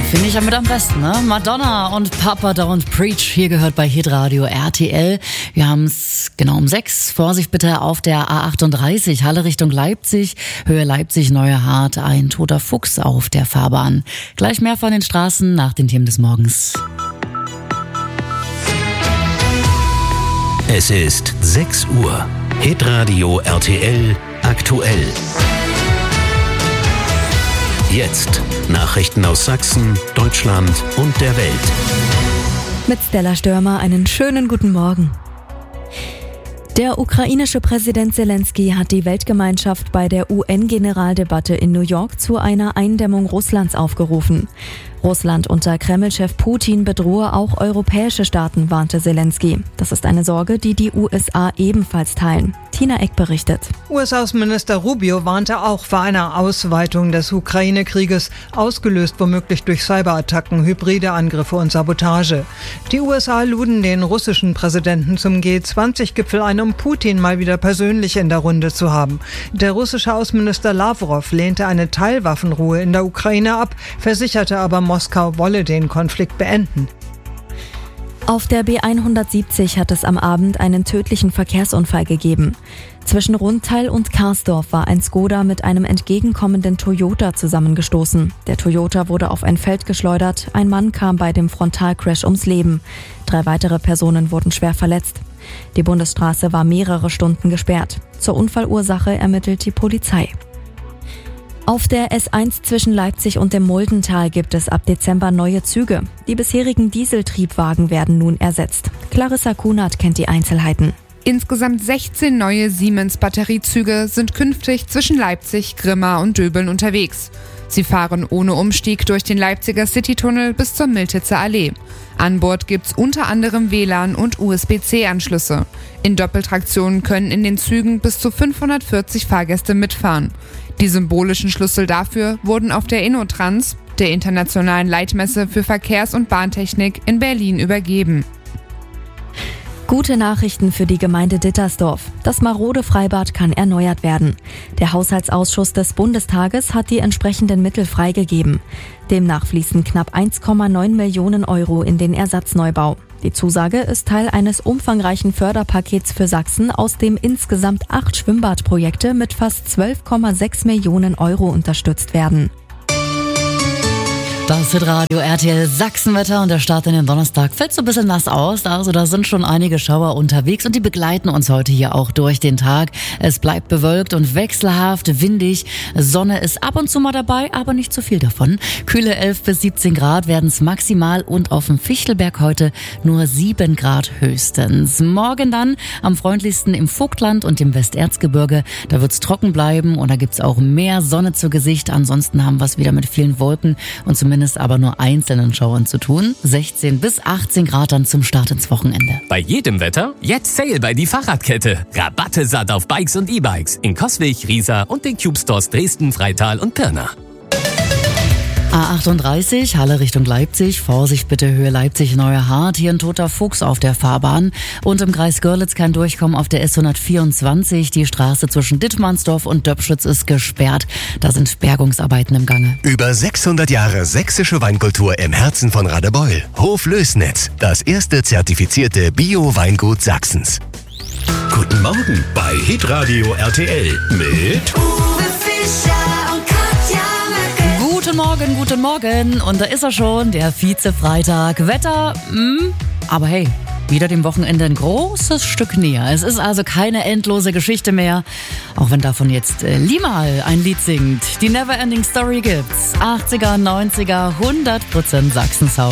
Finde ich damit am besten, ne? Madonna und Papa Don't Preach, hier gehört bei Hitradio RTL. Wir haben es genau um 6. Vorsicht bitte auf der A38, Halle Richtung Leipzig, Höhe Leipzig, Neue Hart, ein toter Fuchs auf der Fahrbahn. Gleich mehr von den Straßen nach den Themen des Morgens. Es ist 6 Uhr. Hitradio RTL aktuell. Jetzt Nachrichten aus Sachsen, Deutschland und der Welt. Mit Stella Störmer einen schönen guten Morgen. Der ukrainische Präsident Zelensky hat die Weltgemeinschaft bei der UN-Generaldebatte in New York zu einer Eindämmung Russlands aufgerufen. Russland unter Kreml-Chef Putin bedrohe auch europäische Staaten, warnte Zelensky. Das ist eine Sorge, die die USA ebenfalls teilen. Tina Eck berichtet. US-Außenminister Rubio warnte auch vor einer Ausweitung des Ukraine-Krieges, ausgelöst womöglich durch Cyberattacken, hybride Angriffe und Sabotage. Die USA luden den russischen Präsidenten zum G20-Gipfel ein, um Putin mal wieder persönlich in der Runde zu haben. Der russische Außenminister Lavrov lehnte eine Teilwaffenruhe in der Ukraine ab, versicherte aber, Moskau wolle den Konflikt beenden. Auf der B170 hat es am Abend einen tödlichen Verkehrsunfall gegeben. Zwischen Rundtal und Karsdorf war ein Skoda mit einem entgegenkommenden Toyota zusammengestoßen. Der Toyota wurde auf ein Feld geschleudert, ein Mann kam bei dem Frontalcrash ums Leben. 3 weitere Personen wurden schwer verletzt. Die Bundesstraße war mehrere Stunden gesperrt. Zur Unfallursache ermittelt die Polizei. Auf der S1 zwischen Leipzig und dem Muldental gibt es ab Dezember neue Züge. Die bisherigen Dieseltriebwagen werden nun ersetzt. Clarissa Kunert kennt die Einzelheiten. Insgesamt 16 neue Siemens-Batteriezüge sind künftig zwischen Leipzig, Grimma und Döbeln unterwegs. Sie fahren ohne Umstieg durch den Leipziger Citytunnel bis zur Miltitzer Allee. An Bord gibt's unter anderem WLAN und USB-C-Anschlüsse. In Doppeltraktion können in den Zügen bis zu 540 Fahrgäste mitfahren. Die symbolischen Schlüssel dafür wurden auf der InnoTrans, der internationalen Leitmesse für Verkehrs- und Bahntechnik in Berlin, übergeben. Gute Nachrichten für die Gemeinde Dittersdorf. Das marode Freibad kann erneuert werden. Der Haushaltsausschuss des Bundestages hat die entsprechenden Mittel freigegeben. Demnach fließen knapp 1,9 Millionen Euro in den Ersatzneubau. Die Zusage ist Teil eines umfangreichen Förderpakets für Sachsen, aus dem insgesamt 8 Schwimmbadprojekte mit fast 12,6 Millionen Euro unterstützt werden. Das Hitradio RTL Sachsenwetter und der Start in den Donnerstag fällt so ein bisschen nass aus. Also da sind schon einige Schauer unterwegs und die begleiten uns heute hier auch durch den Tag. Es bleibt bewölkt und wechselhaft, windig. Sonne ist ab und zu mal dabei, aber nicht zu viel davon. Kühle 11 bis 17 Grad werden es maximal und auf dem Fichtelberg heute nur 7 Grad höchstens. Morgen dann am freundlichsten im Vogtland und im Westerzgebirge. Da wird es trocken bleiben und da gibt es auch mehr Sonne zu Gesicht. Ansonsten haben wir es wieder mit vielen Wolken und zumindest aber nur einzelnen Schauern zu tun. 16 bis 18 Grad dann zum Start ins Wochenende. Bei jedem Wetter jetzt Sale bei die Fahrradkette. Rabatte satt auf Bikes und E-Bikes in Coswig, Riesa und den Cube Stores Dresden, Freital und Pirna. A38, Halle Richtung Leipzig. Vorsicht bitte, Höhe Leipzig, Neue Hart. Hier ein toter Fuchs auf der Fahrbahn. Und im Kreis Görlitz kein Durchkommen auf der S124. Die Straße zwischen Dittmannsdorf und Döpschütz ist gesperrt. Da sind Bergungsarbeiten im Gange. Über 600 Jahre sächsische Weinkultur im Herzen von Radebeul. Hof Lößnitz, das erste zertifizierte Bio-Weingut Sachsens. Guten Morgen bei Hitradio RTL mit Uwe Fischer und Katja Merkel. Guten Morgen. Und da ist er schon, der Vize-Freitag. Wetter, aber hey, wieder dem Wochenende ein großes Stück näher. Es ist also keine endlose Geschichte mehr. Auch wenn davon jetzt Limahl ein Lied singt. Die Neverending Story gibt's. 80er, 90er, 100% Sachsensound.